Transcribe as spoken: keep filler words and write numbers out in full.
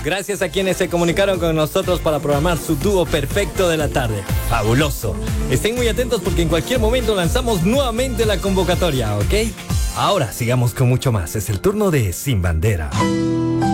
Gracias a quienes se comunicaron con nosotros para programar su dúo perfecto de la tarde. Fabuloso. Estén muy atentos porque en cualquier momento lanzamos nuevamente la convocatoria, ¿ok? Ahora sigamos con mucho más. Es el turno de Sin Bandera.